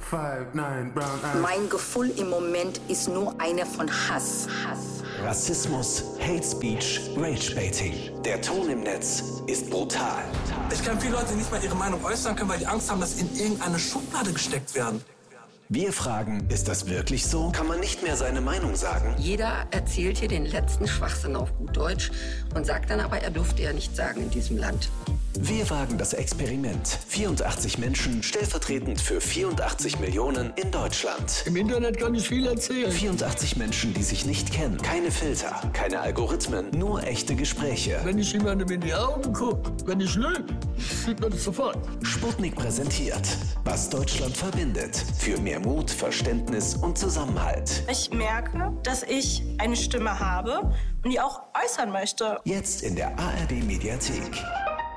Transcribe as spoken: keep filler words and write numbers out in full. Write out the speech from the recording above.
five, nine, brown eyes. Mein Gefühl im Moment ist nur eine von Hass. Hass. Rassismus, Hate Speech, Rage-Baiting. Der Ton im Netz ist brutal. Ich kenne viele Leute, die nicht mal ihre Meinung äußern können, weil die Angst haben, dass sie in irgendeine Schublade gesteckt werden. Wir fragen, ist das wirklich so? Kann man nicht mehr seine Meinung sagen? Jeder erzählt hier den letzten Schwachsinn auf gut Deutsch und sagt dann aber, er dürfte ja nichts sagen in diesem Land. Wir wagen das Experiment. vierundachtzig Menschen, stellvertretend für vierundachtzig Millionen in Deutschland. Im Internet kann ich viel erzählen. vierundachtzig Menschen, die sich nicht kennen. Keine Filter, keine Algorithmen, nur echte Gespräche. Wenn ich jemandem in die Augen gucke, wenn ich lüge, sieht man das sofort. Sputnik präsentiert, was Deutschland verbindet. Für mehr Mut, Verständnis und Zusammenhalt. Ich merke, dass ich eine Stimme habe und die auch äußern möchte. Jetzt in der A R D Mediathek.